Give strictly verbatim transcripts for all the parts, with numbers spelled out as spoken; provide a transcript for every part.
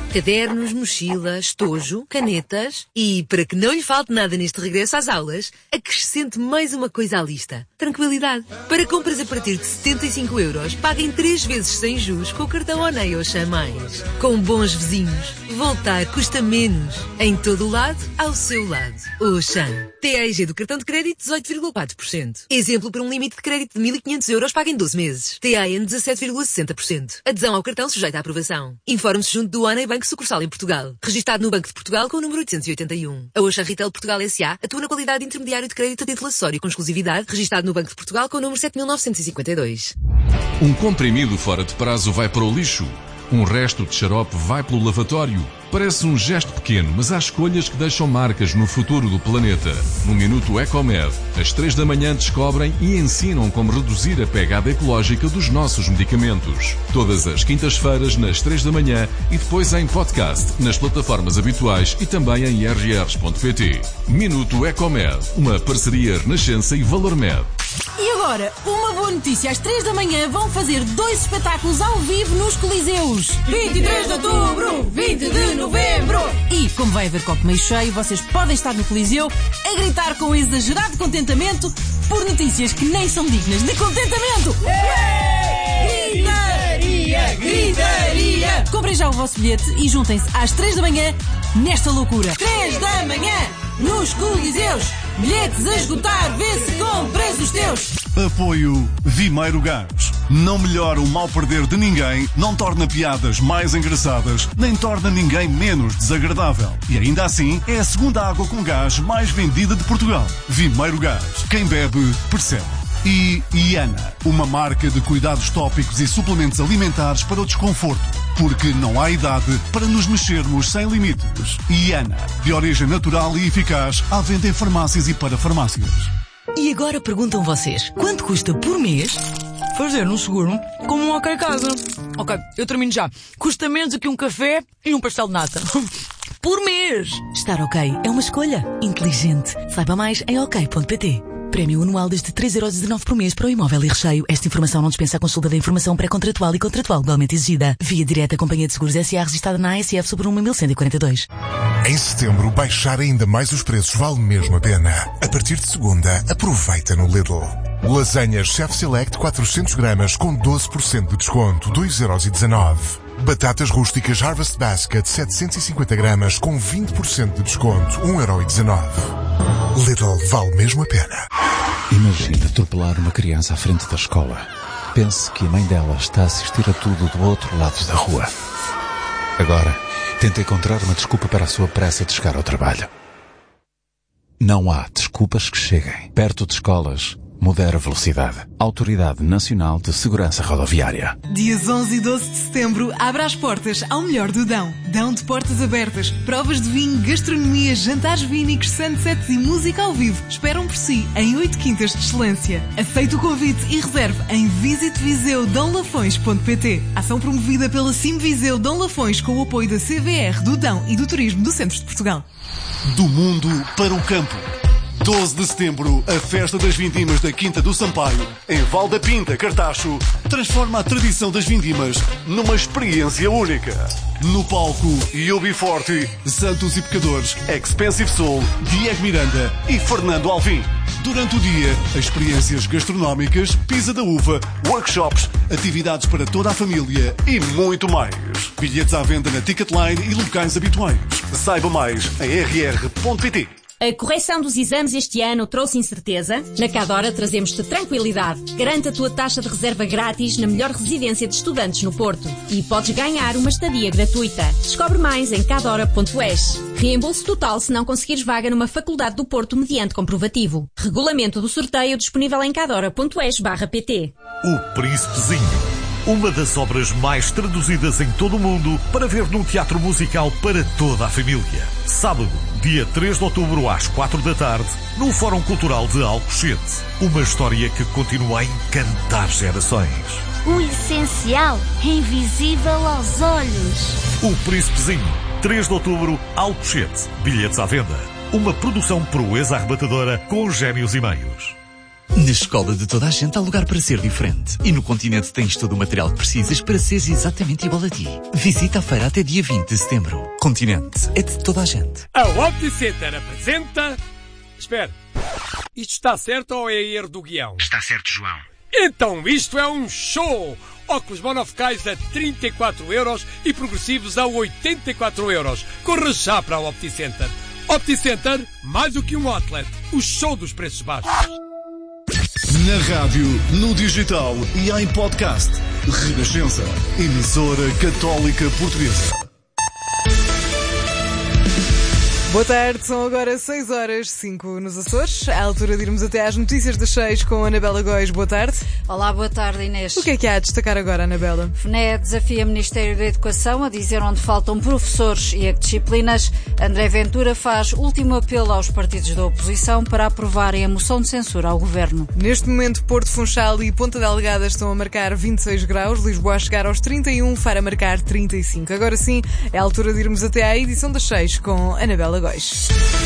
Cadernos, mochila, estojo, canetas e, para que não lhe falte nada neste regresso às aulas, acrescente mais uma coisa à lista. Tranquilidade. Para compras a partir de setenta e cinco euros, paguem três vezes sem juros com o cartão Onei Auchan Mais. Com bons vizinhos, voltar custa menos. Em todo o lado, ao seu lado. Auchan. T A E G do cartão de crédito dezoito vírgula quatro por cento. Exemplo para um limite de crédito de mil e quinhentos euros, paga em doze meses. T A N dezassete vírgula sessenta por cento. Adesão ao cartão sujeita à aprovação. Informe-se junto do Onei Banco Sucursal em Portugal. Registado no Banco de Portugal com o número oitocentos e oitenta e um. A Auchan Retail Portugal S A atua na qualidade de intermediário de crédito a título acessório com exclusividade. Registado no Banco de Portugal com o número sete mil novecentos e cinquenta e dois. Um comprimido fora de prazo vai para o lixo. Um resto de xarope vai pelo lavatório. Parece um gesto pequeno, mas há escolhas que deixam marcas no futuro do planeta. No Minuto Ecomed, às três da manhã descobrem e ensinam como reduzir a pegada ecológica dos nossos medicamentos. Todas as quintas-feiras, nas três da manhã e depois em podcast, nas plataformas habituais e também em r r ponto p t. Minuto Ecomed, uma parceria Renascença e Valormed. E agora, uma boa notícia. Às três da manhã vão fazer dois espetáculos ao vivo nos Coliseus. vinte e três de outubro, vinte de novembro. E, como vai haver copo meio cheio, vocês podem estar no Coliseu a gritar com exagerado contentamento por notícias que nem são dignas de contentamento. Ei! Gritaria! Gritaria! Comprem já o vosso bilhete e juntem-se às três da manhã nesta loucura. três da manhã nos Coliseus. Bilhetes a esgotar, vê se compras os teus. Apoio Vimeiro Gás. Não melhora o mal perder de ninguém, não torna piadas mais engraçadas, nem torna ninguém menos desagradável. E ainda assim, é a segunda água com gás mais vendida de Portugal. Vimeiro Gás. Quem bebe, percebe. E Iana, uma marca de cuidados tópicos e suplementos alimentares para o desconforto. Porque não há idade para nos mexermos sem limites. Iana, de origem natural e eficaz, à venda em farmácias e para farmácias. E agora perguntam vocês, quanto custa por mês fazer um seguro como um OK Casa? Ok, eu termino já. Custa menos do que um café e um pastel de nata. Por mês! Estar ok é uma escolha inteligente. Saiba mais em ok ponto p t. Prémio anual desde três euros e dezanove por mês para o imóvel e recheio. Esta informação não dispensa a consulta da informação pré-contratual e contratual legalmente exigida. Via direta Companhia de Seguros S A registrada na A S F sobre um mil cento e quarenta e dois. Em setembro, baixar ainda mais os preços vale mesmo a pena. A partir de segunda, aproveita no Lidl. Lasanhas Chef Select quatrocentos gramas com doze por cento de desconto, dois euros e dezanove. Batatas rústicas Harvest Basket setecentos e cinquenta gramas com vinte por cento de desconto, um euro e dezanove. Lidl, vale mesmo a pena. Imagine atropelar uma criança à frente da escola. Pense que a mãe dela está a assistir a tudo do outro lado da rua. Agora, tente encontrar uma desculpa para a sua pressa de chegar ao trabalho. Não há desculpas que cheguem. Perto de escolas, modera a velocidade. Autoridade Nacional de Segurança Rodoviária. Dias onze e doze de setembro, abre as portas ao melhor do Dão. Dão de portas abertas, provas de vinho, gastronomia, jantares vínicos, sunsets e música ao vivo. Esperam por si em oito quintas de excelência. Aceite o convite e reserve em visite viseu dão lafões ponto p t. Ação promovida pela Sim Viseu Dão Lafões com o apoio da C V R, do Dão e do Turismo do Centro de Portugal. Do mundo para o campo. doze de setembro, a Festa das Vindimas da Quinta do Sampaio, em Val da Pinta, Cartacho, transforma a tradição das vindimas numa experiência única. No palco, U B quarenta, Santos e Pecadores, Expensive Soul, Diego Miranda e Fernando Alvim. Durante o dia, experiências gastronómicas, pisa da uva, workshops, atividades para toda a família e muito mais. Bilhetes à venda na Ticketline e locais habituais. Saiba mais em r r ponto p t. A correção dos exames este ano trouxe incerteza? Na Cadora trazemos-te tranquilidade. Garante a tua taxa de reserva grátis na melhor residência de estudantes no Porto. E podes ganhar uma estadia gratuita. Descobre mais em cadora ponto e s. Reembolso total se não conseguires vaga numa faculdade do Porto mediante comprovativo. Regulamento do sorteio disponível em cadora ponto e s barra p t. O Príncipezinho. Uma das obras mais traduzidas em todo o mundo para ver num teatro musical para toda a família. Sábado, dia três de outubro, às quatro da tarde, no Fórum Cultural de Alcochete. Uma história que continua a encantar gerações. O essencial é invisível aos olhos. O Príncipezinho, três de outubro, Alcochete. Bilhetes à venda. Uma produção proeza arrebatadora com Gêmeos e Meios. Na escola de toda a gente há lugar para ser diferente. E no Continente tens todo o material que precisas para seres exatamente igual a ti. Visita a feira até dia vinte de setembro. Continente é de toda a gente. A OptiCenter apresenta... Espera, isto está certo ou é erro do guião? Está certo, João. Então isto é um show! Óculos monofocais a trinta e quatro euros e progressivos a oitenta e quatro euros. Corre já para a OptiCenter. OptiCenter, mais do que um outlet. O show dos preços baixos. Na rádio, no digital e em podcast. Renascença, emissora católica portuguesa. Boa tarde, são agora seis horas e cinco nos Açores. À altura de irmos até às notícias das seis com a Anabela Góis. Boa tarde. Olá, boa tarde, Inês. O que é que há a destacar agora, Anabela? F N E desafia o Ministério da Educação a dizer onde faltam professores e a que disciplinas. André Ventura faz último apelo aos partidos da oposição para aprovarem a moção de censura ao Governo. Neste momento, Porto Funchal e Ponta Delgada estão a marcar vinte e seis graus, Lisboa a chegar aos trinta e um, Faro a marcar trinta e cinco. Agora sim, é a altura de irmos até à edição das seis com Anabela Góis.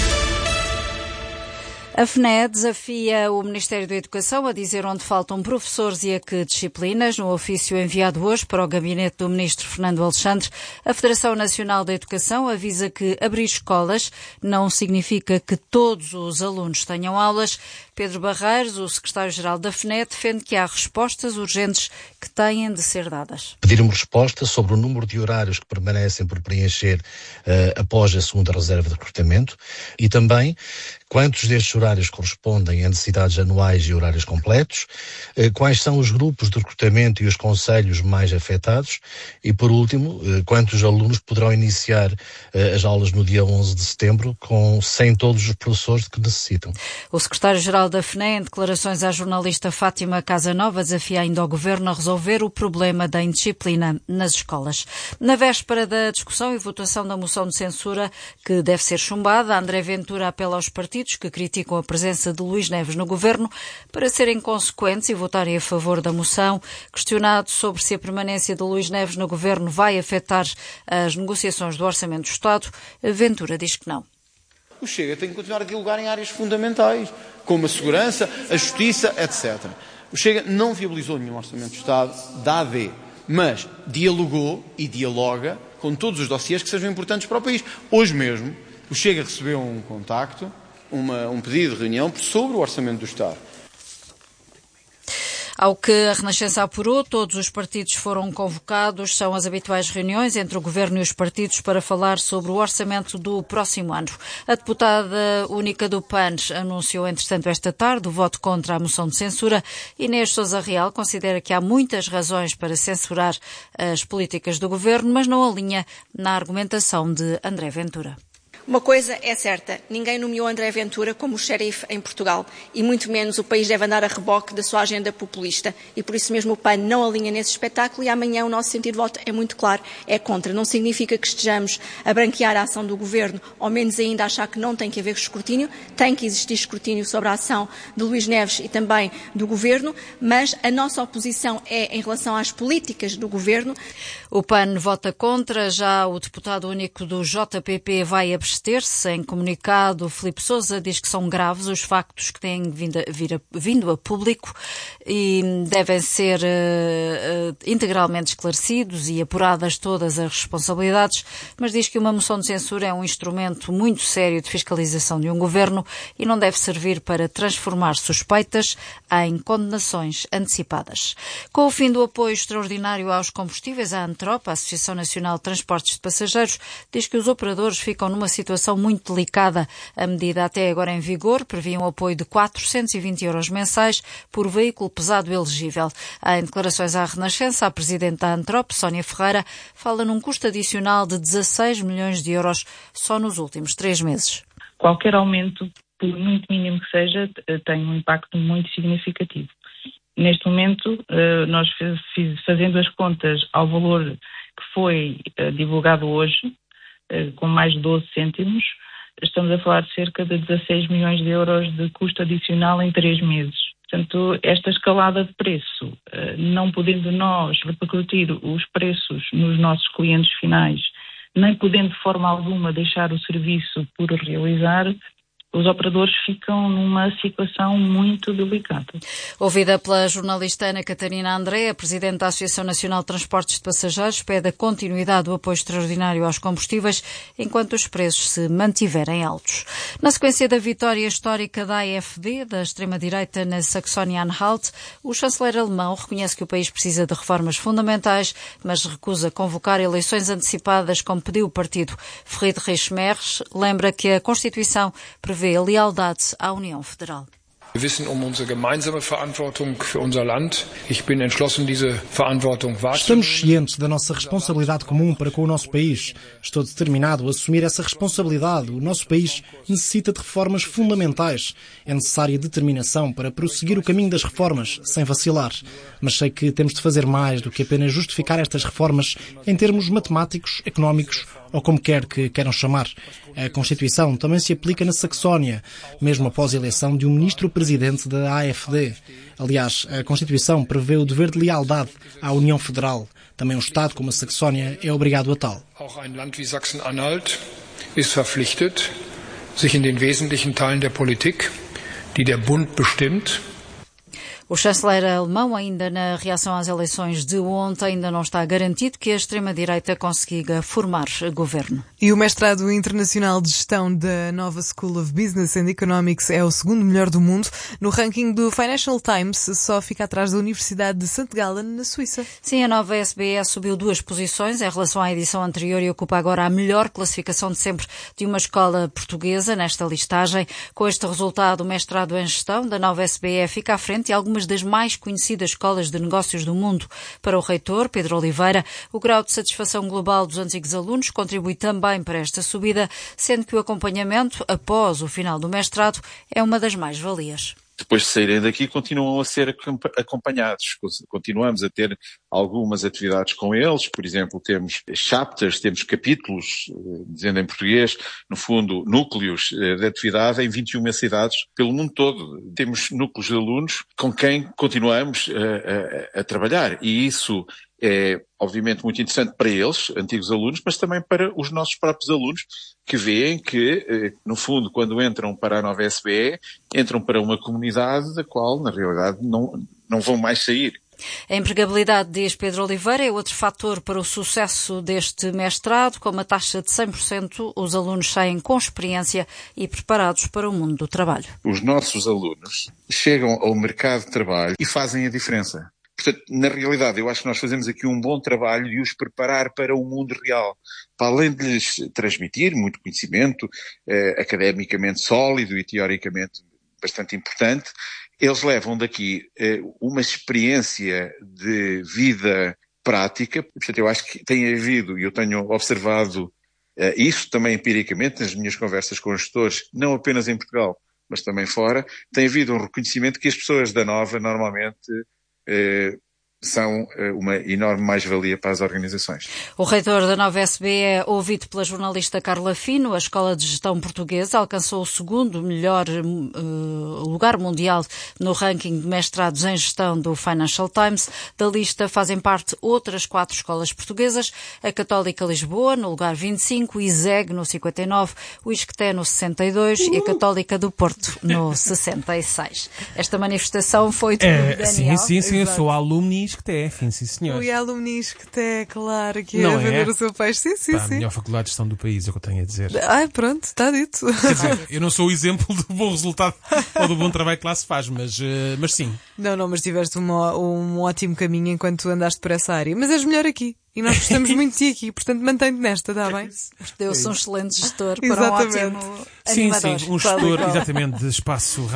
A F N E desafia o Ministério da Educação a dizer onde faltam professores e a que disciplinas. No ofício enviado hoje para o gabinete do Ministro Fernando Alexandre, a Federação Nacional da Educação avisa que abrir escolas não significa que todos os alunos tenham aulas. Pedro Barreiros, o secretário-geral da F N E, defende que há respostas urgentes que têm de ser dadas. Pedir-me resposta sobre o número de horários que permanecem por preencher uh, após a segunda reserva de recrutamento e também quantos destes horários correspondem a necessidades anuais e horários completos, uh, quais são os grupos de recrutamento e os conselhos mais afetados e, por último, uh, quantos alunos poderão iniciar uh, as aulas no dia onze de setembro com, sem todos os professores que necessitam. O secretário-geral da F N E, em declarações à jornalista Fátima Casanova, desafia ainda ao Governo a resolver o problema da indisciplina nas escolas. Na véspera da discussão e votação da moção de censura, que deve ser chumbada, André Ventura apela aos partidos que criticam a presença de Luís Neves no Governo para serem consequentes e votarem a favor da moção. Questionado sobre se a permanência de Luís Neves no Governo vai afetar as negociações do Orçamento do Estado, Ventura diz que não. O Chega tem que continuar a dialogar em áreas fundamentais, como a segurança, a justiça, etcétera. O Chega não viabilizou nenhum Orçamento do Estado da A D, mas dialogou e dialoga com todos os dossiês que sejam importantes para o país. Hoje mesmo, o Chega recebeu um contacto, uma, um pedido de reunião sobre o Orçamento do Estado. Ao que a Renascença apurou, todos os partidos foram convocados. São as habituais reuniões entre o Governo e os partidos para falar sobre o orçamento do próximo ano. A deputada única do P A N anunciou, entretanto, esta tarde o voto contra a moção de censura. Inês Sousa Real considera que há muitas razões para censurar as políticas do Governo, mas não alinha na argumentação de André Ventura. Uma coisa é certa, ninguém nomeou André Ventura como xerife em Portugal e muito menos o país deve andar a reboque da sua agenda populista e por isso mesmo o P A N não alinha nesse espetáculo e amanhã o nosso sentido de voto é muito claro, é contra. Não significa que estejamos a branquear a ação do Governo ou menos ainda achar que não tem que haver escrutínio, tem que existir escrutínio sobre a ação de Luís Neves e também do Governo, mas a nossa oposição é em relação às políticas do Governo. O P A N vota contra, já o deputado único do J P P vai abster-se. Em comunicado, Filipe Sousa diz que são graves os factos que têm vindo a, vir a, vindo a público e devem ser uh, uh, integralmente esclarecidos e apuradas todas as responsabilidades, mas diz que uma moção de censura é um instrumento muito sério de fiscalização de um governo e não deve servir para transformar suspeitas em condenações antecipadas. Com o fim do apoio extraordinário aos combustíveis, a ANTROP, a Associação Nacional de Transportes de Passageiros, diz que os operadores ficam numa situação muito delicada. A medida até agora em vigor previa um apoio de quatrocentos e vinte euros mensais por veículo pesado elegível. Em declarações à Renascença, a presidente da ANTROP, Sónia Ferreira, fala num custo adicional de dezasseis milhões de euros só nos últimos três meses. Qualquer aumento, por muito mínimo que seja, tem um impacto muito significativo. Neste momento, nós fazendo as contas ao valor que foi divulgado hoje, com mais de doze cêntimos, estamos a falar de cerca de dezasseis milhões de euros de custo adicional em três meses. Portanto, esta escalada de preço, não podendo nós repercutir os preços nos nossos clientes finais, nem podendo de forma alguma deixar o serviço por realizar, os operadores ficam numa situação muito delicada. Ouvida pela jornalista Ana Catarina André, a Presidente da Associação Nacional de Transportes de Passageiros pede a continuidade do apoio extraordinário aos combustíveis enquanto os preços se mantiverem altos. Na sequência da vitória histórica da A F D, da extrema-direita na Saxónia-Anhalt, o chanceler alemão reconhece que o país precisa de reformas fundamentais, mas recusa convocar eleições antecipadas como pediu o partido. Friedrich Merz lembra que a Constituição prevê a lealdade à União Federal. Wir wissen um unsere gemeinsame Verantwortung für unser Land. Ich bin entschlossen, diese Verantwortung wahrzunehmen. Estamos cientes da nossa responsabilidade comum para com o nosso país. Estou determinado a assumir essa responsabilidade. O nosso país necessita de reformas fundamentais. É necessária determinação para prosseguir o caminho das reformas, sem vacilar. Mas sei que temos de fazer mais do que apenas justificar estas reformas em termos matemáticos, económicos ou como quer que queiram chamar. A Constituição também se aplica na Saxónia, mesmo após a eleição de um ministro-presidente da A F D. Aliás, a Constituição prevê o dever de lealdade à União Federal. Também um Estado como a Saxónia é obrigado a tal. Auch ein Land wie Sachsen-Anhalt ist verpflichtet, sich in den wesentlichen Teilen der Politik, die der Bund bestimmt. O chanceler alemão, ainda na reação às eleições de ontem, ainda não está garantido que a extrema-direita consiga formar governo. E o mestrado internacional de gestão da Nova School of Business and Economics é o segundo melhor do mundo. No ranking do Financial Times, só fica atrás da Universidade de Saint Gallen, na Suíça. Sim, a nova S B E subiu duas posições em relação à edição anterior e ocupa agora a melhor classificação de sempre de uma escola portuguesa nesta listagem. Com este resultado, o mestrado em gestão da nova S B E fica à frente de algumas das mais conhecidas escolas de negócios do mundo. Para o reitor, Pedro Oliveira, o grau de satisfação global dos antigos alunos contribui também para esta subida, sendo que o acompanhamento após o final do mestrado é uma das mais-valias. Depois de saírem daqui, continuam a ser acompanhados. Continuamos a ter algumas atividades com eles. Por exemplo, temos chapters, temos capítulos, dizendo em português, no fundo, núcleos de atividade em vinte e uma cidades pelo mundo todo. Temos núcleos de alunos com quem continuamos a, a, a trabalhar. E isso é, obviamente, muito interessante para eles, antigos alunos, mas também para os nossos próprios alunos, que veem que, no fundo, quando entram para a nova S B E, entram para uma comunidade da qual, na realidade, não, não vão mais sair. A empregabilidade, diz Pedro Oliveira, é outro fator para o sucesso deste mestrado. Com uma taxa de cem por cento, os alunos saem com experiência e preparados para o mundo do trabalho. Os nossos alunos chegam ao mercado de trabalho e fazem a diferença. Portanto, na realidade, eu acho que nós fazemos aqui um bom trabalho de os preparar para o mundo real. Para além de lhes transmitir muito conhecimento, eh, academicamente sólido e teoricamente bastante importante, eles levam daqui eh, uma experiência de vida prática. Portanto, eu acho que tem havido, e eu tenho observado eh, isso também empiricamente nas minhas conversas com os gestores, não apenas em Portugal, mas também fora, tem havido um reconhecimento que as pessoas da Nova normalmente Eh, são uma enorme mais-valia para as organizações. O reitor da nova S B E, ouvido pela jornalista Carla Fino, a Escola de Gestão Portuguesa alcançou o segundo melhor uh, lugar mundial no ranking de mestrados em gestão do Financial Times. Da lista fazem parte outras quatro escolas portuguesas, a Católica Lisboa, no lugar vinte e cinco, o I S E G no cinquenta e nove, o ISCTE no sessenta e dois uh! e a Católica do Porto no sessenta e seis. Esta manifestação foi de é, Daniel. Sim, sim, sim, eu sou alumni ISCTE, sim, sim, senhor. Ui, alumni ISCTE, claro, que não é vender é? o seu peixe. Sim, sim, Pá, sim. A melhor faculdade de gestão do país, é o que eu tenho a dizer. Ai, pronto, está dito. Quer dizer, eu não sou o exemplo do bom resultado ou do bom trabalho que lá se faz, mas, uh, mas sim. Não, não, mas tiveste um, um ótimo caminho enquanto andaste por essa área. Mas és melhor aqui. E nós gostamos muito de ti aqui, portanto mantém-te nesta, está bem? Deu-se um excelente gestor para exatamente. um ótimo sim, animador. Sim, um gestor, exatamente, de espaço